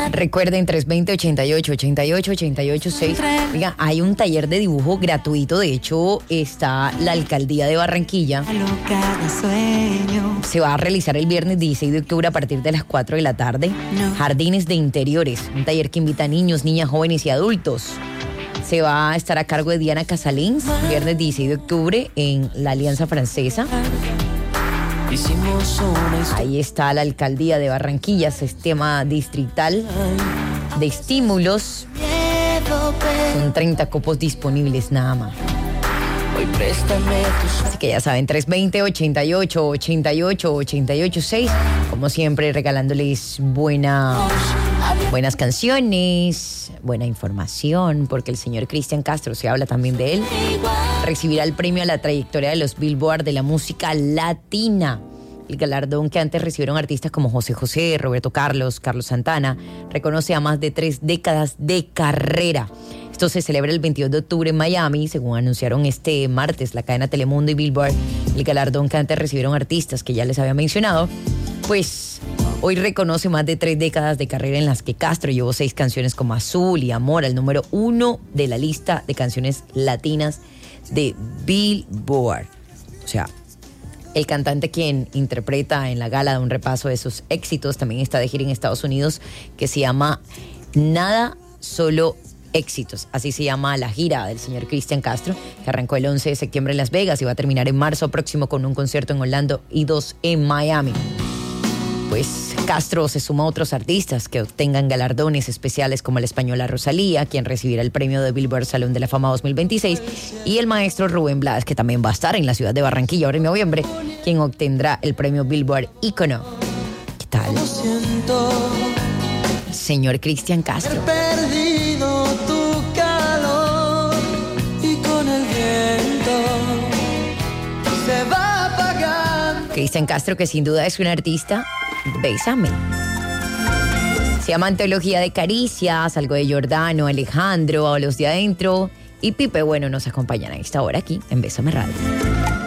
Recuerden, 320-88-88-88-6. Oiga, hay un taller de dibujo gratuito. De hecho, está la alcaldía de Barranquilla. Se va a realizar el viernes 16 de octubre a partir de las 4 de la tarde. Jardines de Interiores, un taller que invita a niños, niñas, jóvenes y adultos. Se va a estar a cargo de Diana Casalins, viernes 16 de octubre en la Alianza Francesa. Ahí está la alcaldía de Barranquilla, sistema distrital de estímulos. Son 30 cupos disponibles nada más. Así que ya saben, 320-88-88-88-6. Como siempre, regalándoles buenas canciones, buena información, porque el señor Cristian Castro, se habla también de él, recibirá el premio a la trayectoria de los Billboard de la música latina. El galardón que antes recibieron artistas como José José, Roberto Carlos, Carlos Santana, reconoce a más de 3 décadas de carrera. Esto se celebra el 22 de octubre en Miami, según anunciaron este martes la cadena Telemundo y Billboard. El galardón que antes recibieron artistas que ya les había mencionado, pues hoy reconoce más de 3 décadas de carrera en las que Castro llevó 6 canciones como Azul y Amor al número 1 de la lista de canciones latinas de Billboard. O sea, el cantante, quien interpreta en la gala un repaso de sus éxitos, también está de gira en Estados Unidos, que se llama Nada, Solo Éxitos. Así se llama la gira del señor Cristian Castro, que arrancó el 11 de septiembre en Las Vegas y va a terminar en marzo próximo con un concierto en Orlando y 2 en Miami. Pues Castro se suma a otros artistas que obtengan galardones especiales, como la española Rosalía, quien recibirá el premio de Billboard Salón de la Fama 2026, y el maestro Rubén Blades, que también va a estar en la ciudad de Barranquilla ahora en noviembre, quien obtendrá el premio Billboard Ícono. ¿Qué tal? Señor Cristian Castro. He perdido tu calor y con el viento se va apagando. Cristian Castro, que sin duda es un artista. Bésame. Se llama Antología de Caricias, algo de Giordano, Alejandro, a los de adentro y Pipe Bueno nos acompañan a esta hora aquí en Bésame Radio.